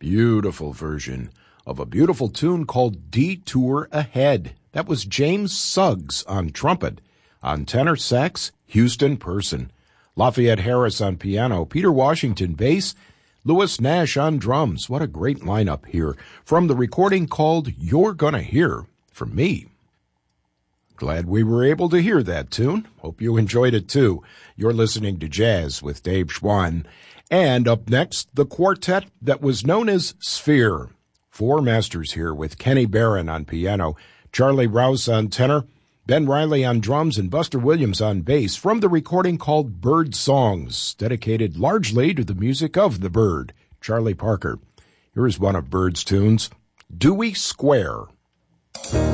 beautiful version of a beautiful tune called Detour Ahead. That was James Suggs on trumpet. On tenor sax, Houston Person. Lafayette Harris on piano, Peter Washington bass, Louis Nash on drums. What a great lineup here from the recording called You're Gonna Hear From Me. Glad we were able to hear that tune. Hope you enjoyed it too. You're listening to Jazz with Dave Schwann. And up next, the quartet that was known as Sphere. Four masters here with Kenny Barron on piano, Charlie Rouse on tenor, Ben Riley on drums, and Buster Williams on bass from the recording called Bird Songs, dedicated largely to the music of the bird, Charlie Parker. Here is one of Bird's tunes, Dewey Square.